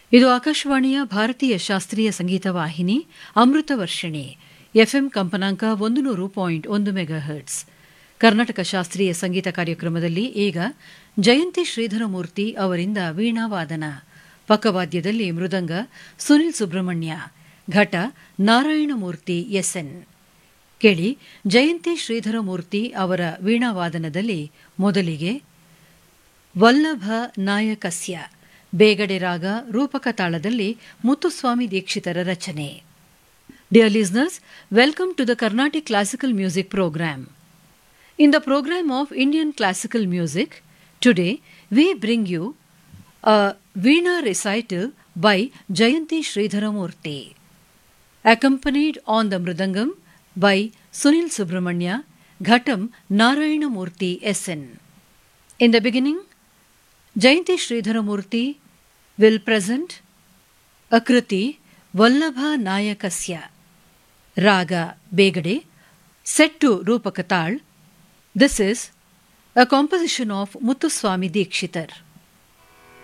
ಇದು ಆಕಾಶವಾಣಿಯ ಭಾರತೀಯ ಶಾಸ್ತ್ರೀಯ ಸಂಗೀತ ವಾಹಿನಿ ಅಮೃತ ವರ್ಷಿಣಿ ಎಫ್ಎಂ ಕಂಪನಾಂಕ 100.1 ಮೆಗಾಹರ್ಟ್ಸ್. ಕರ್ನಾಟಕ ಶಾಸ್ತ್ರೀಯ ಸಂಗೀತ ಕಾರ್ಯಕ್ರಮದಲ್ಲಿ ಈಗ ಜಯಂತಿ ಶ್ರೀಧರಮೂರ್ತಿ ಅವರಿಂದ ವೀಣಾವಾದನ, ಪಕ್ಕವಾದ್ಯದಲ್ಲಿ ಮೃದಂಗ ಸುನಿಲ್ ಸುಬ್ರಹ್ಮಣ್ಯ, ಘಟ ನಾರಾಯಣಮೂರ್ತಿ ಎಸ್ಎನ್. ಕೇಳಿ ಜಯಂತಿ ಶ್ರೀಧರಮೂರ್ತಿ ಅವರ ವೀಣಾವಾದನದಲ್ಲಿ ಮೊದಲಿಗೆ ವಲ್ಲಭ ನಾಯಕಸ್ಯ ಬೇಗಡೆ ರಾಗ ರೂಪಕ ತಾಳದಲ್ಲಿ ಮುತ್ತುಸ್ವಾಮಿ ದೀಕ್ಷಿತರ ರಚನೆ. Dear listeners, welcome to the Carnatic Classical Music Program. In the program of Indian Classical Music, today we bring you a Veena recital by Jayanti Sridharamurthy, accompanied on the Mridangam by Sunil Subramanya, Ghatam Narayanamurthy SN. In the beginning, Jayanti Sridharamurthy will present a Kriti Vallabha Nayakasya, Raga Begade, set to Rupaka Tal. This is a composition of Muthuswami Dikshitar.